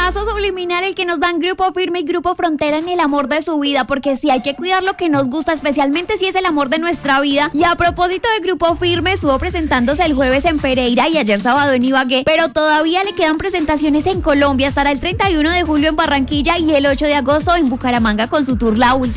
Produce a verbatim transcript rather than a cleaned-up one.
mensajazo subliminal el que nos dan Grupo Firme y Grupo Frontera en el amor de su vida, porque sí hay que cuidar lo que nos gusta, especialmente si es el amor de nuestra vida. Y a propósito de Grupo Firme, estuvo presentándose el jueves en Pereira y ayer sábado en Ibagué, pero todavía le quedan presentaciones en Colombia. Estará el treinta y uno de julio en Barranquilla y el ocho de agosto en Bucaramanga con su tour La Última.